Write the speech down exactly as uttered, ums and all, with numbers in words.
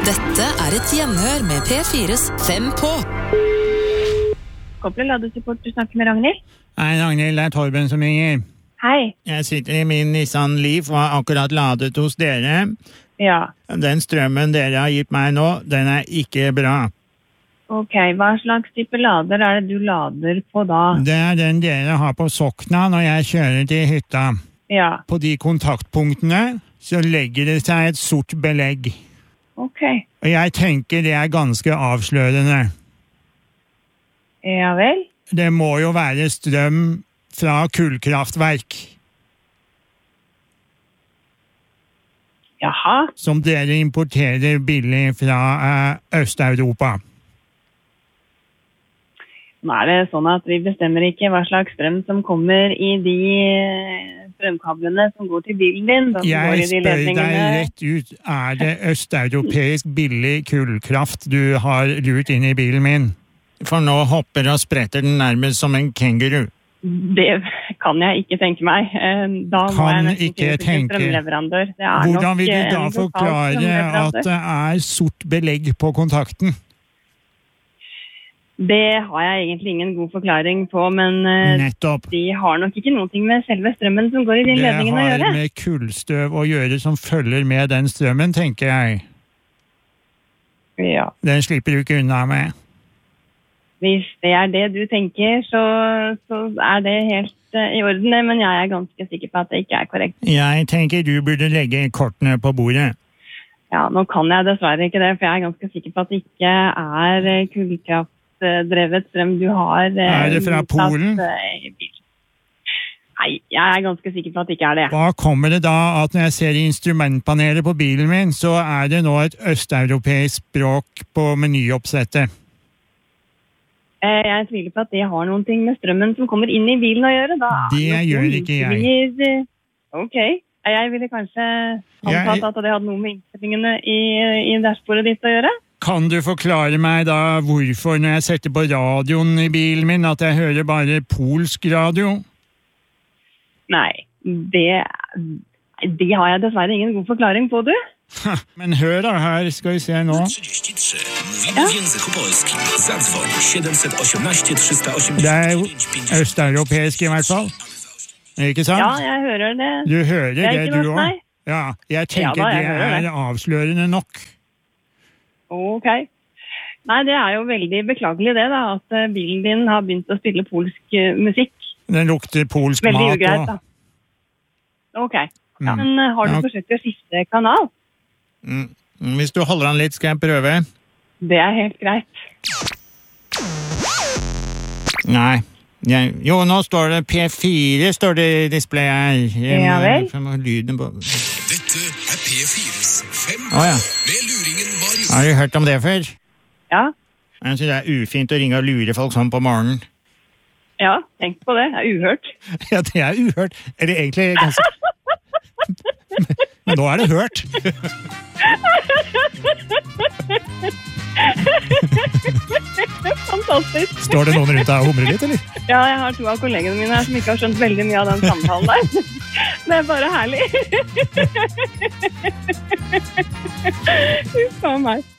Dette er et gjenhør med P fires Fem på. Koppel ladesupport, du snakker med Ragnhild. Hei Ragnhild, det er Torben som ringer. Hei. Jeg sitter i min Nissan Leaf og har akkurat ladet hos dere. Ja. Den strømmen dere har gitt meg nå, den er ikke bra. Ok, hva slags type lader er det du lader på da? Det er den dere har på Sokna når jeg kjører til hytta. Ja. På de kontaktpunktene så legger det seg et sort belegg. Ok. Og jeg tenker det er ganske avslørende. Ja vel? Det må jo være strøm fra kullkraftverk. Jaha. Som dere importerer billig fra eh, Øst-Europa. Nå er det sånn at vi bestemmer ikke hva slags strøm som kommer i de strømkablene som går til bilen din. Som Jeg går i de spør ledningene. deg rett ut, er det østeuropeisk billig kullkraft du har lurt inn i bilen min? For nå hopper og spretter den nærmest som en kenguru. Det kan jeg ikke tenke meg. Da må Kan jeg nesten ikke finne til tenke. strømleverandør. Det er Hvordan nok vil du en da lokal forklare at strømleverandør. det er sort belegg på kontakten? Det har jeg egentlig ingen god forklaring på, men eh, Nettopp. de har nok ikke noe med selve strømmen som går i de Det ledningene å har gjøre. med kullstøv å gjøre som følger med den strømmen, tenker jeg. Ja. Den slipper du ikke unna med. Hvis det er det du tenker, så, så er det helt eh, i orden, men jeg er ganske sikker på at det ikke er korrekt. Jeg tenker du burde legge kortene på bordet. Ja, nå kan jeg dessverre ikke det, for jeg er ganske sikker på at det ikke er eh, kullkraftdrevet strøm du har. eh, Er det fra mottatt, Polen? eh, i bil. Nei, jeg er ganske sikker på at det ikke er det. Hva kommer det da at når jeg ser instrumentpanelet på bilen min, så er det nå et østeuropeisk språk på menyoppsettet? Eh, Jeg tviler på at det har noen ting med strømmen som kommer inn i bilen å gjøre. Da er Det nok gjør noe ikke jeg. innstillingen- Ok, jeg ville kanskje antatt Jeg- at det hadde noe med innstillingene i, i dashbordet ditt å gjøre. Kan du forklare meg da hvorfor når jeg setter på radioen i bilen min at jeg hører bare polsk radio? Nei, det, det har jeg dessverre ingen god forklaring på, du. Men hør da, her skal vi se nå. trzydzieści trzy. Mówimy w języku polskim. Zadzwoń siedem jeden osiem trzysta osiemdziesiąt Det er jo dziewięć pięćdziesiąt. østeuropeisk i hvert fall. Ikke sant? Ja, jeg hører det. Du hører Det er det, ikke du noe, også? nei. Ja, jeg tenker Ja da, jeg det hører det. er avslørende nok. Ok. Nei, det er jo veldig beklagelig det da, at eh, bilen din har begynt å spille polsk eh, musikk. Den lukter polsk Veldig mat ugreit og... da. Ok. Ja, Mm. men eh, har du Ja. forsøkt å skifte kanal? Mm. Hvis du holder den litt, skal jeg prøve. Det er helt greit. Nei. Jeg, jo, nå står det P fire, står det i displayet her. Jeg Ja må- vel. jeg må lyden på... Dette er P fires Fem Å ja. med luringen Marius. Har du hørt om det før? Ja, Jeg synes det er ufint å ringe og lure folk sånn på morgenen. ja, tenk på det. Det er uhørt. Ja, det er uhørt. Eller egentlig ganske... Men nå er det hørt. Fantastisk. Står det noen rundt deg og humrer litt, eller? Ja, jeg har to av kollegene mine her som ikke har skjønt veldig mye av den samtalen der. Det er bare herlig. Huff a meg.